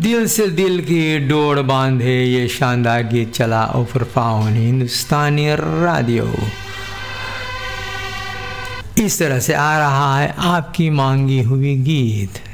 दिल से दिल की डोर बांधे ये शानदार गीत चला उफरफाउन हिंदुस्तानी रेडियो। इस तरह से आ रहा है आपकी मांगी हुई गीत।